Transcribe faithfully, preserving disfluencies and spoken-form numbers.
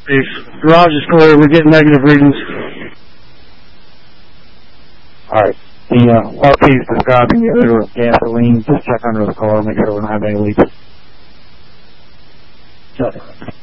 Safe. Garage is clear. We're getting negative readings. Alright. The uh, R P is describing the odor of gasoline. Just check under the car, make sure we don't have any leaks. Check.